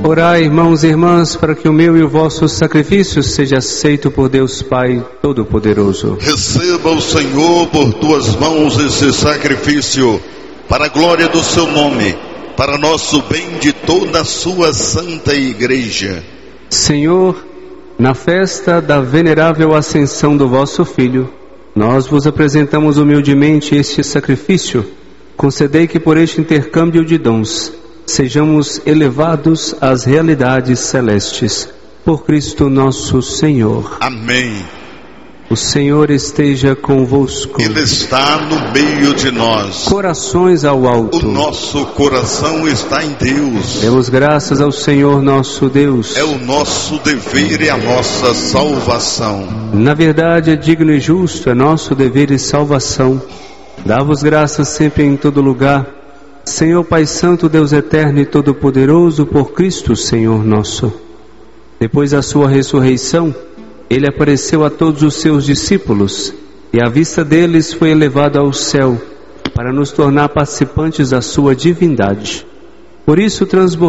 Orai, irmãos e irmãs, para que o meu e o vosso sacrifício seja aceito por Deus Pai Todo-Poderoso. Receba o Senhor por tuas mãos esse sacrifício, para a glória do seu nome, para nosso bem de toda a sua santa igreja. Senhor, na festa da venerável ascensão do vosso Filho, nós vos apresentamos humildemente este sacrifício. Concedei que por este intercâmbio de dons sejamos elevados às realidades celestes. Por Cristo nosso Senhor. Amém. O Senhor esteja convosco. Ele está no meio de nós. Corações ao alto. O nosso coração está em Deus. Demos graças ao Senhor nosso Deus. É o nosso dever e a nossa salvação. Na verdade é digno e justo, é nosso dever e salvação. Dá-vos graças sempre em todo lugar, Senhor Pai Santo, Deus eterno e todo-poderoso, por Cristo Senhor nosso. Depois da sua ressurreição, ele apareceu a todos os seus discípulos, e à vista deles foi elevado ao céu, para nos tornar participantes da sua divindade. Por isso transbordou